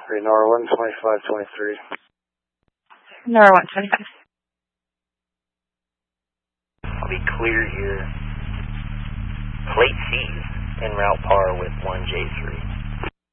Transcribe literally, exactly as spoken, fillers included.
Nora one twenty-five twenty-three. Nora one twenty-five. I'll be clear here. Plate C en route par with one J three.